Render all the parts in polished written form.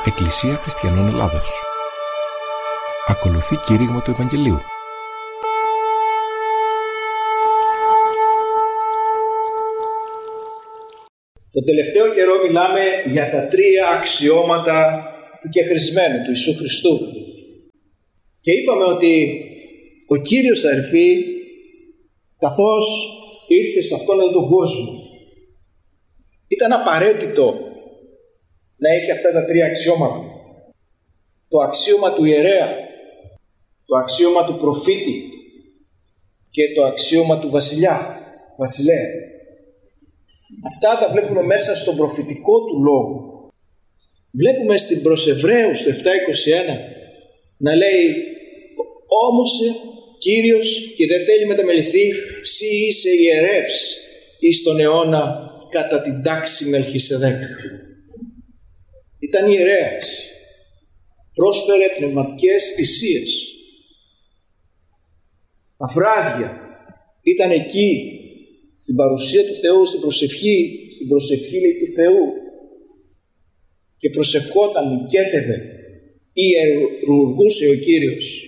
Εκκλησία Χριστιανών Ελλάδος. Ακολουθεί κήρυγμα του Ευαγγελίου. Το τελευταίο καιρό μιλάμε για τα τρία αξιώματα του κεχρισμένου, του Ιησού Χριστού. Και είπαμε ότι ο Κύριος, αδερφοί, καθώς ήρθε σε αυτόν εδώ τον κόσμο, ήταν απαραίτητο να έχει αυτά τα τρία αξιώματα. Το αξίωμα του ιερέα, το αξίωμα του προφήτη και το αξίωμα του βασιλέα. Αυτά τα βλέπουμε μέσα στον προφητικό του λόγο. Βλέπουμε στην προς Εβραίους το 7:21 να λέει: «Όμωσε Κύριος και δεν θέλει μεταμεληθεί, σύ είσαι ιερεύς εις τον αιώνα κατά την τάξη Μελχισεδέκ». Ήταν ιερέας, πρόσφερε πνευματικές θυσίες. Τα βράδια ήταν εκεί στην παρουσία του Θεού, στην προσευχή λέει, του Θεού, και προσευχόταν, νικέτευε, ιερουργούσε ο Κύριος.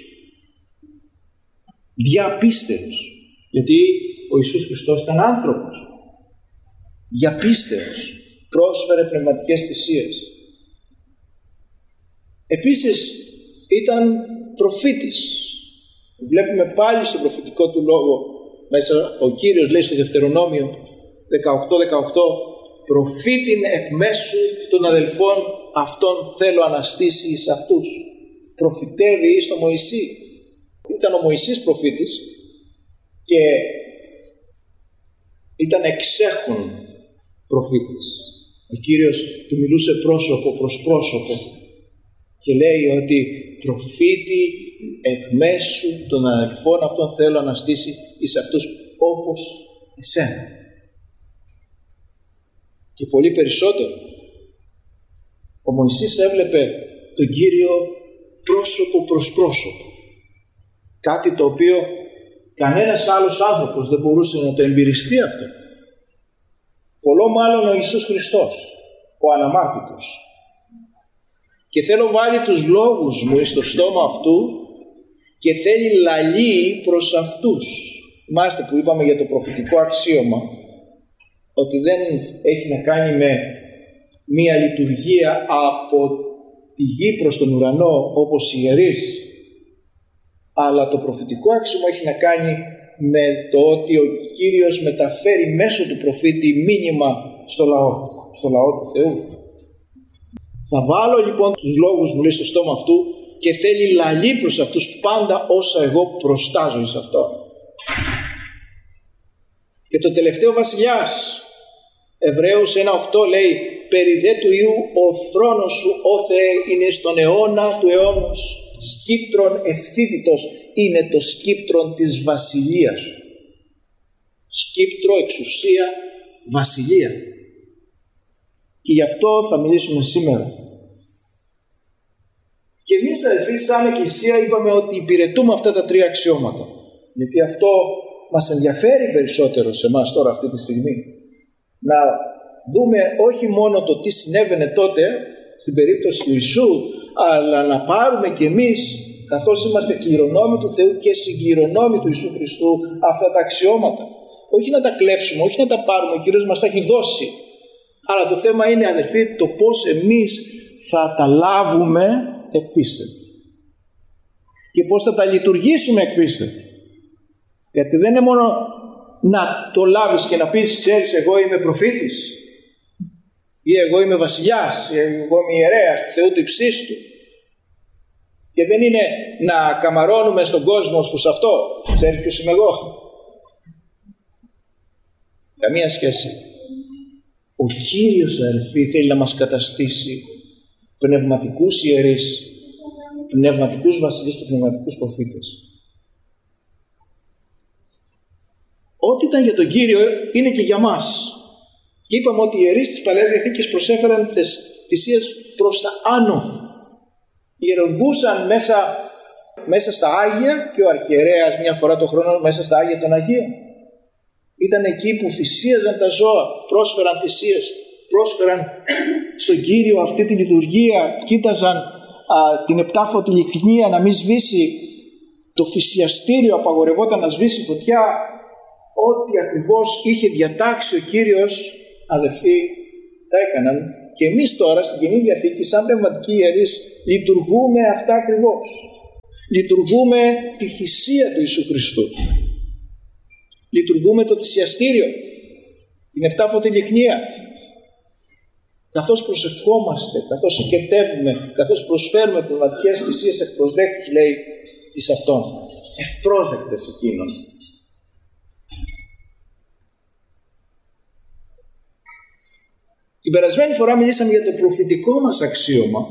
Διαπίστεως, γιατί ο Ιησούς Χριστός ήταν άνθρωπος. Διαπίστεως πρόσφερε πνευματικές θυσίες. Επίσης ήταν προφήτης. Βλέπουμε πάλι στο προφητικό του λόγο μέσα ο Κύριος λέει στο Δευτερονόμιο 18:18 «Προφήτην εκ μέσου των αδελφών αυτών θέλω αναστήσει εις αυτούς». Προφητεύει στο Μωυσή. Ήταν ο Μωυσής προφήτης και ήταν εξέχων προφήτης. Ο Κύριος του μιλούσε πρόσωπο προς πρόσωπο και λέει ότι προφήτη εκ μέσου των αδελφών αυτών θέλω αναστήσει εις αυτούς όπως εσένα. Και πολύ περισσότερο. Ο Μωυσής έβλεπε τον Κύριο πρόσωπο προς πρόσωπο. Κάτι το οποίο κανένας άλλος άνθρωπος δεν μπορούσε να το εμπειριστεί αυτό. Πολλό μάλλον ο Ιησούς Χριστός, ο αναμάρτητος. Και θέλω βάλει τους λόγους μου εις το στόμα αυτού και θέλει λαλεί προς αυτούς. Θυμάστε που είπαμε για το προφητικό αξίωμα ότι δεν έχει να κάνει με μία λειτουργία από τη γη προς τον ουρανό όπως οι ιερείς, αλλά το προφητικό αξίωμα έχει να κάνει με το ότι ο Κύριος μεταφέρει μέσω του προφήτη μήνυμα στο λαό του Θεού. Θα βάλω λοιπόν τους λόγους μου λέει στο στόμα αυτού και θέλει λαλεί προς αυτούς πάντα όσα εγώ προστάζω εις αυτό. Και το τελευταίο βασιλιάς, Εβραίους 1:8 λέει «Περί δε του Υιού ο θρόνος σου, ó Θεέ, είναι στον αιώνα του αιώνος, σκύπτρον ευθύτητος είναι το σκύπτρον της βασιλείας σου». Σκύπτρο, εξουσία, βασιλεία. Και γι' αυτό θα μιλήσουμε σήμερα. Και εμείς αδελφοί σαν Εκκλησία είπαμε ότι υπηρετούμε αυτά τα τρία αξιώματα. Γιατί αυτό μας ενδιαφέρει περισσότερο σε εμάς τώρα αυτή τη στιγμή. Να δούμε όχι μόνο το τι συνέβαινε τότε στην περίπτωση του Ιησού, αλλά να πάρουμε κι εμείς, καθώς είμαστε κληρονόμοι του Θεού και συγκληρονόμοι του Ιησού Χριστού, αυτά τα αξιώματα. Όχι να τα κλέψουμε, όχι να τα πάρουμε, ο Κύριος μας τα έχει δώσει. Αλλά το θέμα είναι, αδελφοί, το πώς εμείς θα τα λάβουμε εκ πίστεως και πώς θα τα λειτουργήσουμε εκ πίστεως. Γιατί δεν είναι μόνο να το λάβεις και να πεις, ξέρεις, εγώ είμαι προφήτης ή εγώ είμαι βασιλιάς ή εγώ είμαι ιερέας του Θεού του υψίστου, και δεν είναι να καμαρώνουμε στον κόσμο προς αυτό. Ξέρεις ποιος είμαι εγώ? Καμία σχέση. Ο Κύριος, αδελφοί, θέλει να μας καταστήσει πνευματικούς ιερείς, πνευματικούς βασιλείς και πνευματικούς προφήτες. Ό,τι ήταν για τον Κύριο είναι και για μας. Και είπαμε ότι οι ιερείς της Παλαιάς Διαθήκης προσέφεραν θυσίες προς τα άνω. Ιερουργούσαν μέσα στα Άγια και ο αρχιερέας μια φορά το χρόνο μέσα στα Άγια των Αγίων. Ήταν εκεί που θυσίαζαν τα ζώα, πρόσφεραν θυσίες πρόσφεραν στον Κύριο αυτή τη λειτουργία, κοίταζαν την επτάφωτη λιχνία να μην σβήσει, το θυσιαστήριο απαγορευόταν να σβήσει φωτιά, ό,τι ακριβώς είχε διατάξει ο Κύριος, αδελφοί, τα έκαναν. Και εμείς τώρα στην Καινή Διαθήκη, σαν πνευματικοί ιερείς, λειτουργούμε αυτά ακριβώς. Λειτουργούμε τη θυσία του Ιησού Χριστού. Λειτουργούμε το θυσιαστήριο, την επτάφωτη λιχνία. Καθώς προσευχόμαστε, καθώς οικετεύουμε, καθώς προσφέρουμε πνευματικές θυσίες ευπροσδέκτους, λέει εις αυτόν, ευπρόσδεκτες εκείνων. Την περασμένη φορά μιλήσαμε για το προφητικό μας αξίωμα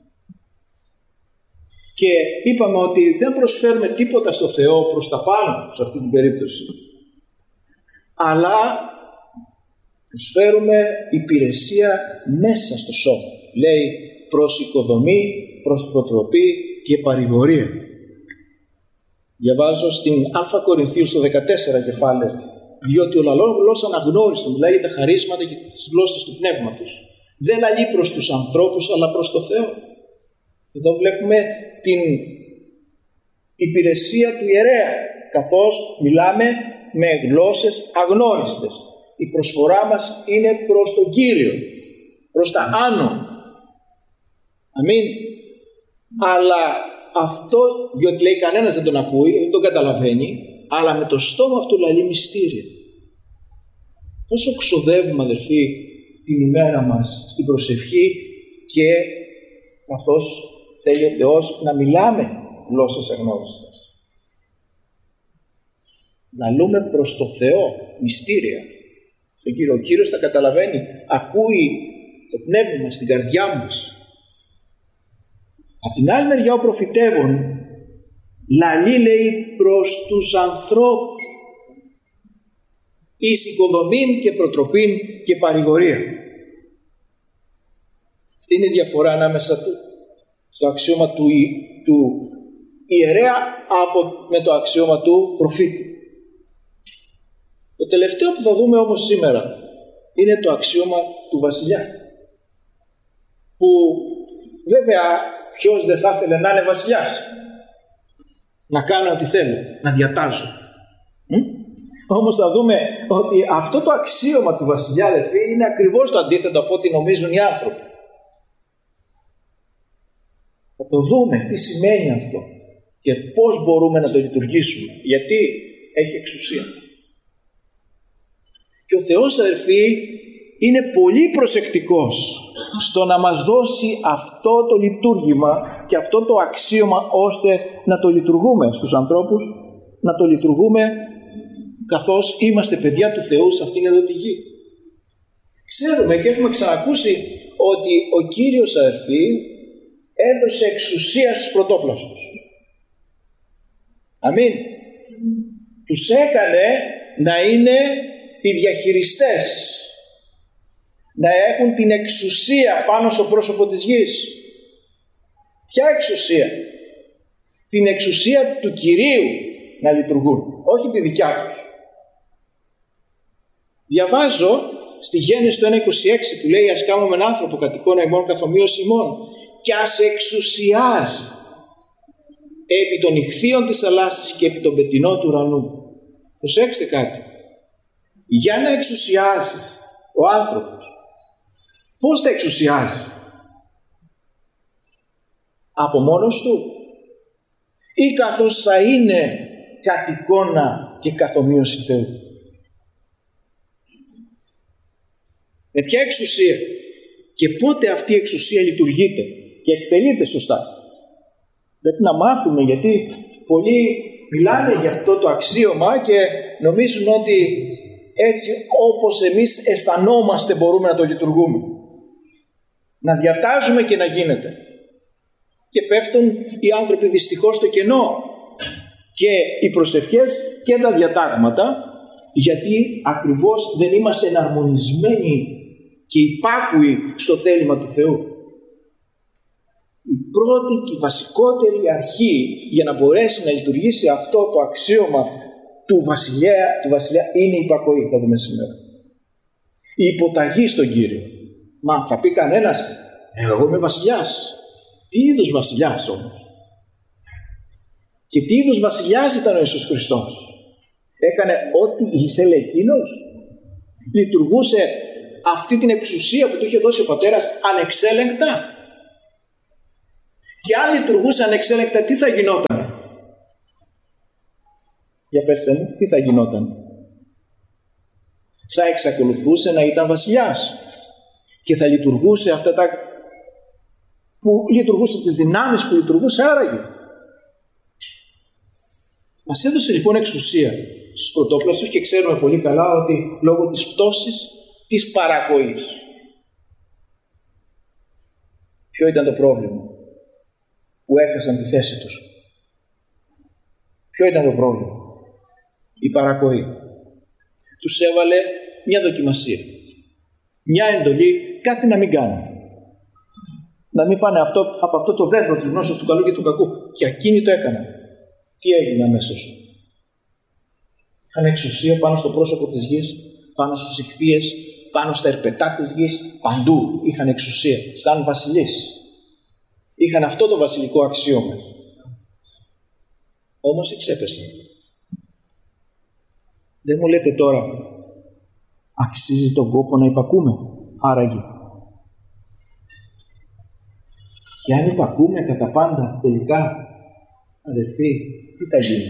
και είπαμε ότι δεν προσφέρουμε τίποτα στο Θεό προς τα πάνω σε αυτή την περίπτωση, αλλά προσφέρουμε υπηρεσία μέσα στο σώμα. Λέει προς οικοδομή, προς προτροπή και παρηγορία. Διαβάζω στην Α Κορινθίου στο 14 κεφάλαιο, διότι ο λαλών γλώσσα αναγνώριστο, μιλάει για τα χαρίσματα και τις γλώσσες του πνεύματος. Δεν λαλεί προς τους ανθρώπους, αλλά προς το Θεό. Εδώ βλέπουμε την υπηρεσία του ιερέα, καθώς μιλάμε με γλώσσες αγνώριστες. Η προσφορά μας είναι προς τον Κύριο, προς τα άνω. Αμήν. Αλλά αυτό, διότι λέει κανένας δεν τον ακούει, δεν τον καταλαβαίνει, αλλά με το στόμα αυτού λαλεί μυστήρια. Πόσο ξοδεύουμε, αδελφοί, την ημέρα μας στην προσευχή και καθώς θέλει ο Θεός να μιλάμε γλώσσες αγνώριστες. Λαλούμε προς το Θεό μυστήρια. Ο Κύριος τα καταλαβαίνει, ακούει το πνεύμα μας, την καρδιά μας. Από την άλλη μεριά ο προφητεύων λαλεί, λέει, προς τους ανθρώπους, εις οικοδομήν και προτροπήν και παρηγορία. Αυτή είναι η διαφορά ανάμεσα στο αξίωμα του ιερέα με το αξίωμα του προφήτη. Το τελευταίο που θα δούμε όμως σήμερα είναι το αξίωμα του βασιλιά, που βέβαια ποιος δεν θα ήθελε να είναι βασιλιάς, να κάνω ό,τι θέλω, να διατάζω. Όμως θα δούμε ότι αυτό το αξίωμα του βασιλιά, αδελφοί, είναι ακριβώς το αντίθετο από ό,τι νομίζουν οι άνθρωποι. Θα το δούμε τι σημαίνει αυτό και πώς μπορούμε να το λειτουργήσουμε, γιατί έχει εξουσία. Και ο Θεός, αδελφοί, είναι πολύ προσεκτικός στο να μας δώσει αυτό το λειτουργήμα και αυτό το αξίωμα, ώστε να το λειτουργούμε στους ανθρώπους, να το λειτουργούμε καθώς είμαστε παιδιά του Θεού σε αυτήν εδώ τη γη. Ξέρουμε και έχουμε ξανακούσει ότι ο Κύριος, αδελφοί, έδωσε εξουσία στους πρωτόπλαστους. Αμήν. Τους έκανε να είναι οι διαχειριστές, να έχουν την εξουσία πάνω στο πρόσωπο της γης. Ποια εξουσία? Την εξουσία του Κυρίου να λειτουργούν, όχι τη δικιά τους. Διαβάζω στη Γένεση το 1:26 που λέει, ας κάνουμε έναν άνθρωπο κατ' εικόνα ημών καθομοίως ημών και ας εξουσιάζει επί των ηχθείων της θαλάσσης και επί των πετεινών του ουρανού. Προσέξτε κάτι. Για να εξουσιάζει ο άνθρωπος, πώς θα εξουσιάζει? Από μόνος του ή καθώς θα είναι κατ' εικόνα και καθομοίωση Θεού? Με ποια εξουσία και πότε αυτή η εξουσία λειτουργείται και εκτελείται σωστά? Πρέπει να μάθουμε, γιατί πολλοί μιλάνε για αυτό το αξίωμα και νομίζουν ότι έτσι όπως εμείς αισθανόμαστε μπορούμε να το λειτουργούμε, να διατάζουμε και να γίνεται. Και πέφτουν οι άνθρωποι δυστυχώς στο κενό και οι προσευχές και τα διατάγματα, γιατί ακριβώς δεν είμαστε εναρμονισμένοι και υπάκουοι στο θέλημα του Θεού. Η πρώτη και η βασικότερη αρχή για να μπορέσει να λειτουργήσει αυτό το αξίωμα του βασιλιά είναι η υπακοή, θα δούμε σήμερα. Η υποταγή στον Κύριο. Μα θα πει κανένας, εγώ είμαι βασιλιάς. Τι είδους βασιλιάς όμως? Και τι είδους βασιλιάς ήταν ο Ιησούς Χριστός? Έκανε ό,τι ήθελε εκείνος? Λειτουργούσε αυτή την εξουσία που του είχε δώσει ο Πατέρας ανεξέλεγκτα? Και αν λειτουργούσε ανεξέλεγκτα, τι θα γινόταν? Για πέστε μου, τι θα γινόταν? Θα εξακολουθούσε να ήταν βασιλιάς και θα λειτουργούσε αυτά τα που λειτουργούσε, τις δυνάμεις που λειτουργούσε άραγε. Μας έδωσε λοιπόν εξουσία στους πρωτόπλαστους και ξέρουμε πολύ καλά ότι λόγω της πτώσης της παρακοής. Ποιο ήταν το πρόβλημα? Που έχασαν τη θέση τους. Ποιο ήταν το πρόβλημα? Η παρακοή. Τους έβαλε μια δοκιμασία. Μια εντολή, κάτι να μην κάνουν. Να μην φάνε από αυτό το δέντρο της γνώσης του καλού και του κακού. Και εκείνοι το έκαναν. Τι έγινε αμέσως? Είχαν εξουσία πάνω στο πρόσωπο της γης, πάνω στους ιχθύες, πάνω στα ερπετά της γης, παντού είχαν εξουσία, σαν βασιλείς. Είχαν αυτό το βασιλικό αξίωμα. Όμως εξέπεσαν. Δεν μου λέτε τώρα, αξίζει τον κόπο να υπακούμε? Άραγε. Και αν υπακούμε κατά πάντα, τελικά, αδελφοί, τι θα γίνει?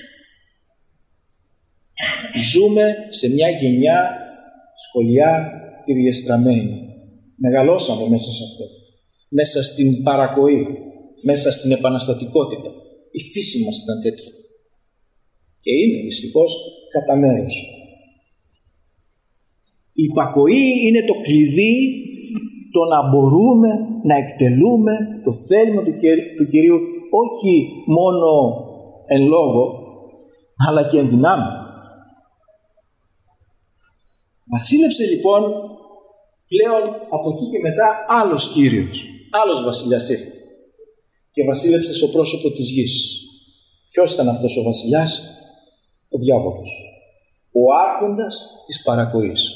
Ζούμε σε μια γενιά σκολιά και διεστραμμένη. Μεγαλώσαμε μέσα σε αυτό. Μέσα στην παρακοή. Μέσα στην επαναστατικότητα. Η φύση μας ήταν τέτοια. Και είναι δυστυχώς κατά μέρος. Η υπακοή είναι το κλειδί το να μπορούμε να εκτελούμε το θέλημα του Κυρίου, όχι μόνο εν λόγω, αλλά και εν δυνάμει. Βασίλεψε λοιπόν πλέον από εκεί και μετά άλλος Κύριος, άλλος βασιλιάς ήρθε και βασίλεψε στο πρόσωπο της γης. Ποιος ήταν αυτός ο βασιλιάς? Ο διάβολος, ο άρχοντας της παρακοής.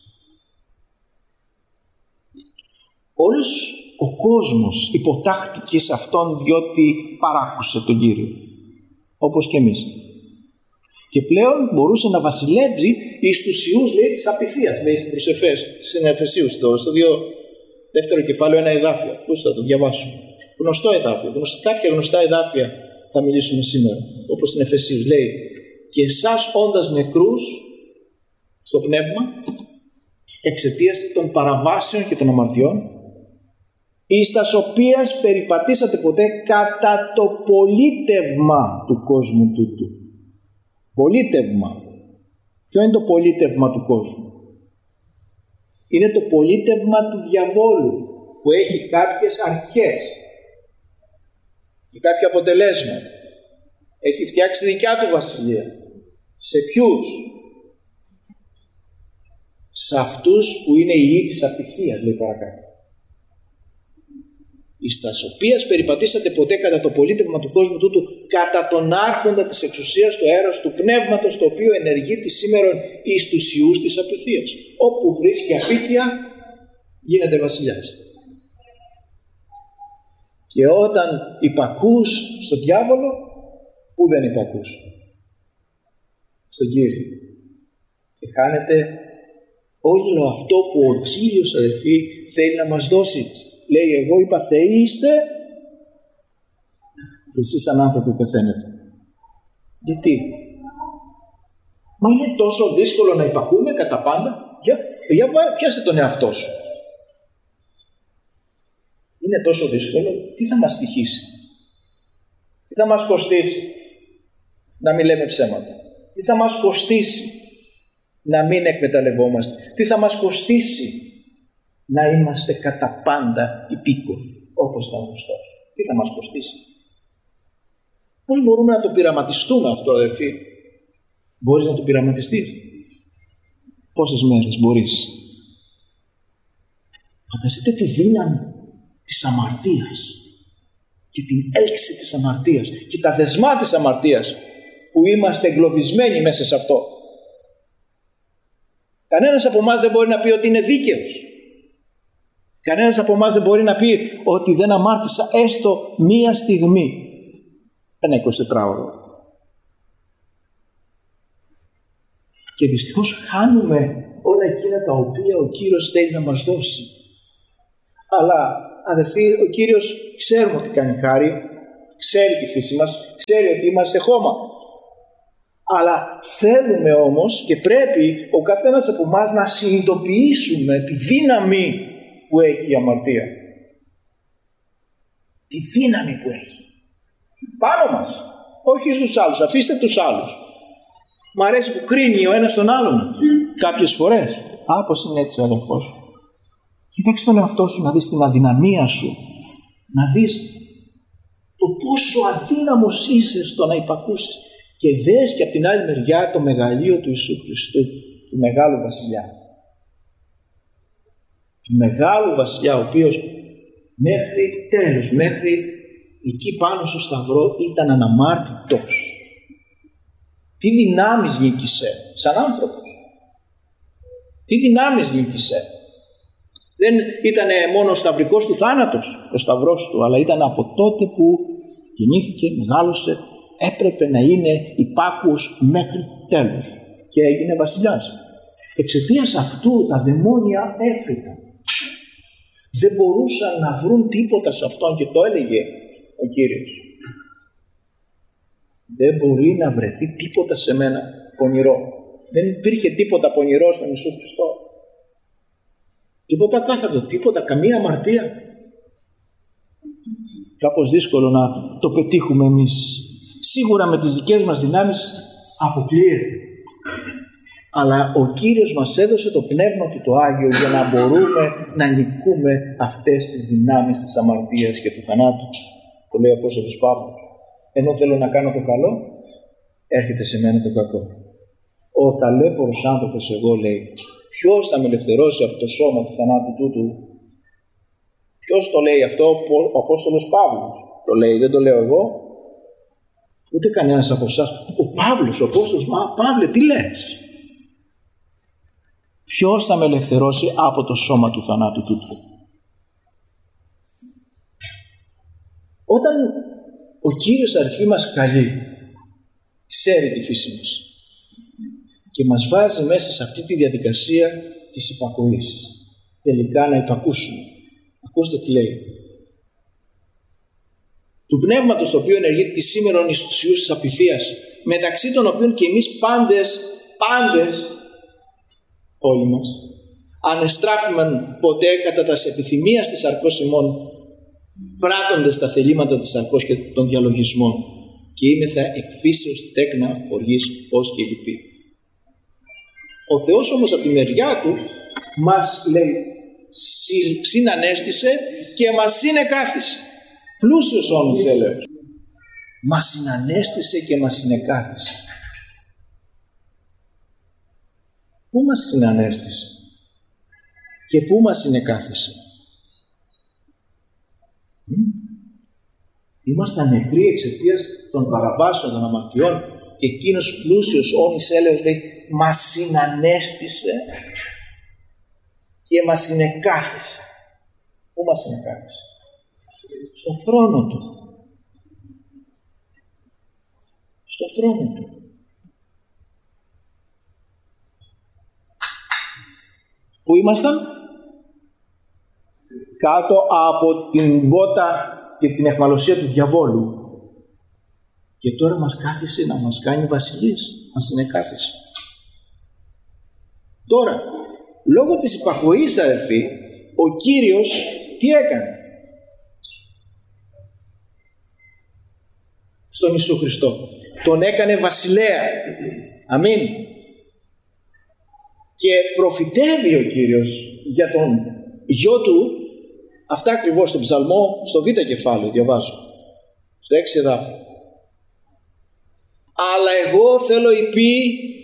Όλος ο κόσμος υποτάχθηκε σε αυτόν διότι παράκουσε τον Κύριο, όπως και εμείς. Και πλέον μπορούσε να βασιλεύει εις τους ιούς, λέει, της απειθίας, λέει στην Εφεσίους, στο δεύτερο κεφάλαιο, ένα εδάφιο. Πώς θα το διαβάσουμε? Γνωστό εδάφιο. Κάποια γνωστά εδάφια θα μιλήσουμε σήμερα, όπως στην Εφεσίους. Λέει, και εσάς όντας νεκρούς στο πνεύμα, εξαιτίας των παραβάσεων και των αμαρτιών, εις τας οποίας περιπατήσατε ποτέ κατά το πολίτευμα του κόσμου τούτου. Πολίτευμα. Ποιο είναι το πολίτευμα του κόσμου? Είναι το πολίτευμα του διαβόλου, που έχει κάποιες αρχές και κάποια αποτελέσματα. Έχει φτιάξει τη δικιά του βασιλεία. Σε ποιους? Σε αυτούς που είναι οι ιοί της απειθίας, λέει παρακάτω. Εις τας οποίας περιπατήσατε ποτέ κατά το πολίτευμα του κόσμου τούτου, κατά τον άρχοντα της εξουσίας του αέρος του πνεύματος, το οποίο ενεργεί σήμερον εις τους ιούς της απειθίας. Όπου βρίσκει απειθία, γίνεται βασιλιάς. Και όταν υπακούς στον διάβολο, πού δεν υπακούς? Στον Κύριο. Και χάνεται όλο αυτό που ο Κύριος, αδελφοί, θέλει να μας δώσει. Λέει, εγώ είπα θεοί είστε και εσείς σαν άνθρωποι πεθαίνετε. Γιατί? Μα είναι τόσο δύσκολο να υπακούμε κατά πάντα? Για πιάστε τον εαυτό σου. Είναι τόσο δύσκολο? Τι θα μας στοιχήσει? Τι θα μας κοστίσει να μην λέμε ψέματα? Τι θα μας κοστίσει να μην εκμεταλλευόμαστε? Τι θα μας κοστίσει να είμαστε κατά πάντα υπήκοοι, όπως ήταν ο Χριστός? Τι θα μας κοστίσει? Πώς μπορούμε να το πειραματιστούμε αυτό, αδελφοί? Μπορείς να το πειραματιστείς? Πόσες μέρες μπορείς? Φανταστείτε τη δύναμη της αμαρτίας και την έλξη της αμαρτίας και τα δεσμά της αμαρτίας που είμαστε εγκλωβισμένοι μέσα σε αυτό. Κανένας από εμάς δεν μπορεί να πει ότι είναι δίκαιος. Κανένας από εμάς δεν μπορεί να πει ότι δεν αμάρτησα έστω μία στιγμή ένα 24ωρο. Και δυστυχώς χάνουμε όλα εκείνα τα οποία ο Κύριος θέλει να μας δώσει. Αλλά αδελφοί, ο Κύριος ξέρουμε ότι κάνει χάρη, ξέρει τη φύση μας, ξέρει ότι είμαστε χώμα. Αλλά θέλουμε όμως και πρέπει ο καθένας από εμάς να συνειδητοποιήσουμε τη δύναμη που έχει η αμαρτία. Τη δύναμη που έχει. Πάνω μας. Όχι στους άλλους. Αφήστε τους άλλους. Μ' αρέσει που κρίνει ο ένας τον άλλον κάποιες φορές. Πώς είναι έτσι ο αδελφός σου. Κοίταξε τον εαυτό σου να δεις την αδυναμία σου. Να δεις το πόσο αδύναμος είσαι στο να υπακούσεις. Και δες και από την άλλη μεριά το μεγαλείο του Ιησού Χριστού, του Μεγάλου Βασιλιά. Του Μεγάλου Βασιλιά, ο οποίος μέχρι τέλος, μέχρι εκεί πάνω στο Σταυρό ήταν αναμάρτητος. Τι δυνάμεις νίκησε σαν άνθρωπος. Τι δυνάμεις νίκησε. Δεν ήταν μόνο ο σταυρικός του θάνατος, ο σταυρός του, αλλά ήταν από τότε που γεννήθηκε, μεγάλωσε, έπρεπε να είναι υπάκουος μέχρι τέλος και έγινε βασιλιάς. Εξαιτίας αυτού τα δαιμόνια έφρυταν. Δεν μπορούσαν να βρουν τίποτα σε αυτόν και το έλεγε ο Κύριος. Δεν μπορεί να βρεθεί τίποτα σε μένα πονηρό. Δεν υπήρχε τίποτα πονηρό στον Ιησού Χριστό. Τίποτα κάθαρτο, τίποτα, καμία αμαρτία. Κάπως δύσκολο να το πετύχουμε εμείς. Σίγουρα με τις δικές μας δυνάμεις αποκλείεται. Αλλά ο Κύριος μας έδωσε το Πνεύμα του το Άγιο για να μπορούμε να νικούμε αυτές τις δυνάμεις της αμαρτίας και του θανάτου. Το λέει ο Απόστολος Παύλος. Ενώ θέλω να κάνω το καλό, έρχεται σε μένα το κακό. Ο ταλέπορος άνθρωπος εγώ, λέει, ποιος θα με ελευθερώσει από το σώμα του θανάτου τούτου. Ποιος το λέει αυτό? Ο Απόστολος Παύλος το λέει, δεν το λέω εγώ. Ούτε κανένας από εσάς. Ο Παύλος, ο Απόστολος, Παύλε, τι λες? Ποιος θα με ελευθερώσει από το σώμα του θανάτου τούτου? Όταν ο Κύριος αδελφοί μας καλεί, ξέρει τη φύση μας και μας βάζει μέσα σε αυτή τη διαδικασία της υπακοής. Τελικά να υπακούσουμε. Ακούστε τι λέει. Του πνεύματος το οποίο ενεργεί τη σήμερον εις τους ιούς της απειθίας, μεταξύ των οποίων και εμείς πάντες, όλοι μας, ανεστράφημεν ποτέ κατά τας επιθυμίας της σαρκός ημών, πράττοντες τα θελήματα της σαρκός και των διαλογισμών, και είμεθα εκφύσεως τέκνα οργής ως και λυπή. Ο Θεός όμως από τη μεριά του μας λέει συνανέστησε και μας συνεκάθισε. Πλούσιος όνος έλεος. Μας συνανέστησε και μας συνεκάθισε. Πού μας συνανέστησε και πού μας συνεκάθισε? Ήμασταν νεκροί εξαιτίας των παραβάσεων των αμαρτιών και εκείνος πλούσιος όνης έλεος, λέει, μας συνανέστησε και μας συνεκάθισε. Πού μας συνεκάθισε? Στο θρόνο του. Στο θρόνο του. Πού ήμασταν? Κάτω από την βότα και την αιχμαλωσία του διαβόλου. Και τώρα μας κάθισε να μας κάνει βασιλείς. Μας συνεκάθισε. Τώρα, λόγω της υπακοής, αδελφοί, ο Κύριος τι έκανε? Στον Ιησού Χριστό. Τον έκανε βασιλέα. Αμήν. Και προφητεύει ο Κύριος για τον γιο του αυτά ακριβώς στον Ψαλμό, στο Β κεφάλαιο διαβάζω, στο 6 εδάφιο. Αλλά εγώ θέλω υπή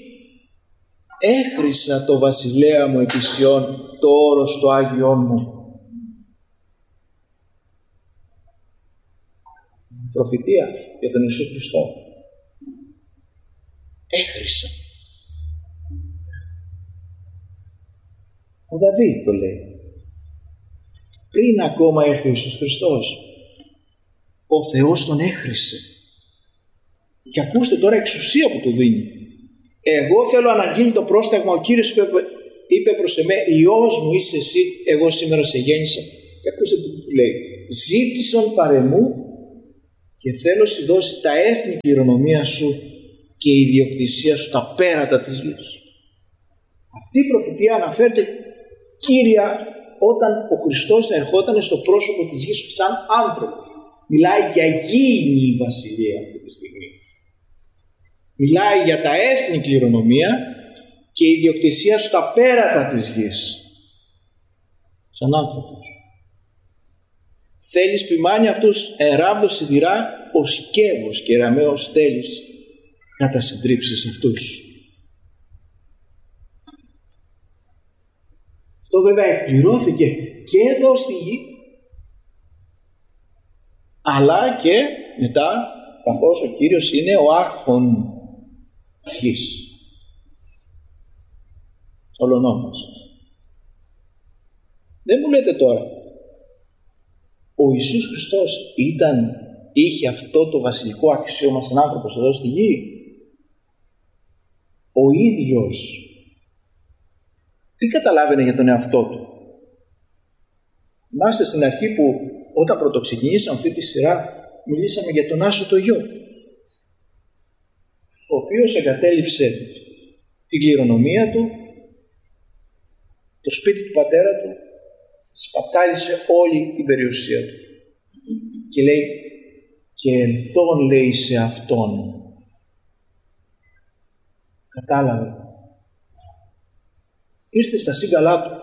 έχρισα το βασιλέα μου επί Σιών, το όρος το Άγιον μου. Προφητεία για τον Ιησού Χριστό. Έχρισα. Ο Δαβίδ το λέει. πριν ακόμα έρθει ο Ιησούς Χριστός. Ο Θεός τον έχρισε. Και ακούστε τώρα εξουσία που του δίνει. Εγώ θέλω αναγγείλει το πρόσταγμα. Ο Κύριος είπε προς εμέ, Υιός μου είσαι εσύ, εγώ σήμερα σε γέννησα. Και ακούστε τι του λέει. Ζήτησον παρεμού και θέλω σου δώσει τα έθνη κληρονομία σου και η ιδιοκτησία σου τα πέρατα της γης. Αυτή η προφητεία αναφέρεται κύρια όταν ο Χριστός ερχόταν στο πρόσωπο της γης σαν άνθρωπος. Μιλάει για γήινη η βασιλεία αυτή τη στιγμή. Μιλάει για τα έθνη κληρονομία και η ιδιοκτησία σου τα πέρατα της γης. Σαν άνθρωπος. Θέλεις ποιμάνει αυτούς εράβδος σιδηρά, ο Σικέβος και Ραμαίος θέλεις κατά συντρίψεις αυτούς. Αυτό βέβαια εκπληρώθηκε και εδώ στη γη, αλλά και μετά, καθώς ο Κύριος είναι ο άρχον της γης. Ολονόμος. Δεν μου λέτε τώρα, ο Ιησούς Χριστός είχε αυτό το βασιλικό αξίωμα σαν άνθρωπος εδώ στη γη. Ο ίδιος τι καταλάβαινε για τον εαυτό του. Θυμάστε στην αρχή που όταν πρωτοξεκινήσαμε αυτή τη σειρά μιλήσαμε για τον άσωτο γιο, ο οποίος εγκατέλειψε την κληρονομία του, το σπίτι του πατέρα του, σπατάλησε όλη την περιουσία του και λέει και ελθόν λέει σε αυτόν. Κατάλαβε, ήρθε στα σύγκαλά του.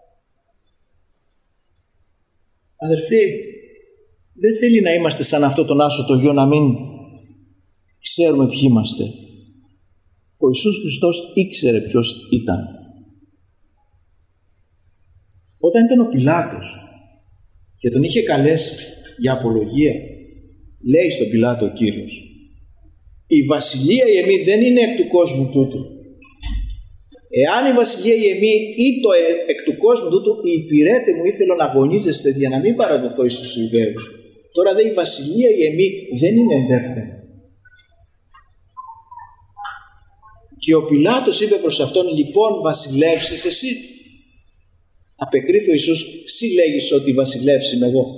Αδερφοί, δεν θέλει να είμαστε σαν αυτό τον άσωτο γιο, να μην ξέρουμε ποιοι είμαστε. Ο Ιησούς Χριστός ήξερε ποιος ήταν. Όταν ήταν ο Πιλάτος και τον είχε καλέσει για απολογία, λέει στον Πιλάτο ο Κύριος, η βασιλεία η εμή δεν είναι εκ του κόσμου τούτου. Εάν η βασιλεία η εμή ή το εκ του κόσμου τούτου, οι υπηρέτε μου ήθελον να αγωνίζεστε για να μην παραδοθώ εις τους Ιουδαίους. Τώρα δε η βασιλεία η εμή δεν είναι εντεύθυνη. Και ο Πιλάτος είπε προς αυτόν, λοιπόν βασιλεύσεις εσύ. Απεκρίθη ο Ιησούς, «Συ λέγεις ότι βασιλεύσει είμαι εγώ».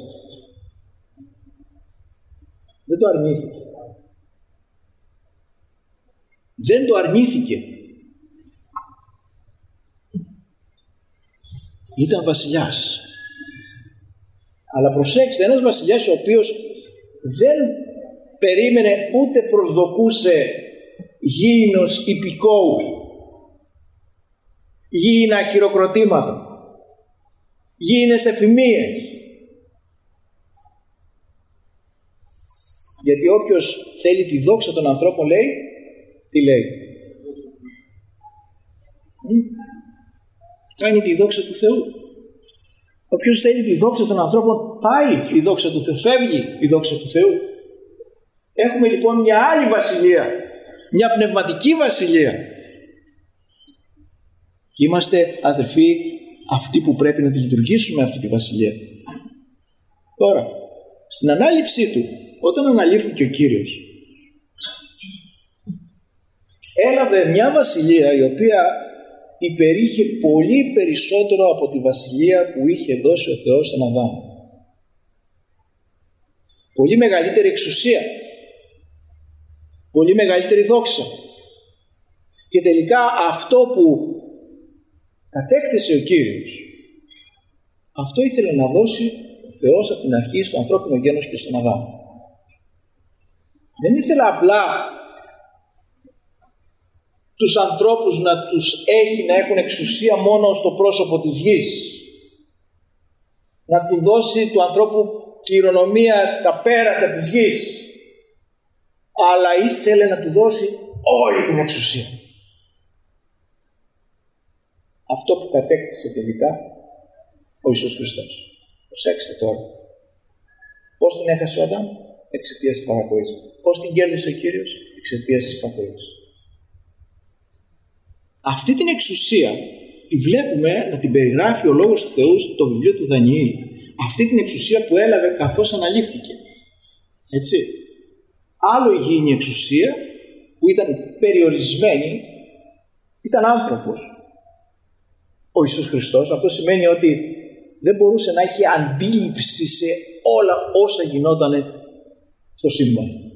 Δεν το αρνήθηκε. Δεν το αρνήθηκε. Ήταν βασιλιάς. Αλλά προσέξτε, ένας βασιλιάς ο οποίος δεν περίμενε ούτε προσδοκούσε γήινος υπηκόους, γήινα χειροκροτήματα, γήινες εφημίες. Γιατί όποιος θέλει τη δόξα των ανθρώπων λέει, τι λέει? Κάνει τη δόξα του Θεού. Όποιος θέλει τη δόξα των ανθρώπων, πάει η δόξα του Θεού, φεύγει η δόξα του Θεού. Έχουμε λοιπόν μια άλλη βασιλεία, μια πνευματική βασιλεία. Και είμαστε αδερφοί αυτοί που πρέπει να τη λειτουργήσουμε αυτή τη βασιλεία. Τώρα, στην ανάληψή του, όταν αναλήφθηκε ο Κύριος, έλαβε μια βασιλεία η οποία υπερήχε πολύ περισσότερο από τη βασιλεία που είχε δώσει ο Θεός στον Αδάμ. Πολύ μεγαλύτερη εξουσία, πολύ μεγαλύτερη δόξα. Και τελικά αυτό που κατέκτησε ο Κύριος, αυτό ήθελε να δώσει ο Θεός από την αρχή στο ανθρώπινο γένος και στον Αδάμ. Δεν ήθελε απλά τους ανθρώπους να τους έχει, να έχουν εξουσία μόνο στο πρόσωπο της γης, να του δώσει του ανθρώπου κληρονομία τα πέρατα της γης, αλλά ήθελε να του δώσει όλη την εξουσία. Αυτό που κατέκτησε τελικά ο Ιησούς Χριστός. Προσέξτε τώρα. Πώς την έχασε ο Αδάμ? Εξαιτίας της παρακοής. Πώς την κέρδισε ο Κύριος? Εξαιτίας της παρακοής. Αυτή την εξουσία τη βλέπουμε να την περιγράφει ο Λόγος του Θεού στο βιβλίο του Δανιήλ. αυτή την εξουσία που έλαβε καθώς αναλήφθηκε. Έτσι. Άλλο η γήινη εξουσία που ήταν περιορισμένη, ήταν άνθρωπος. Ο Ιησούς Χριστός, αυτό σημαίνει ότι δεν μπορούσε να έχει αντίληψη σε όλα όσα γινότανε στο σύμπαν.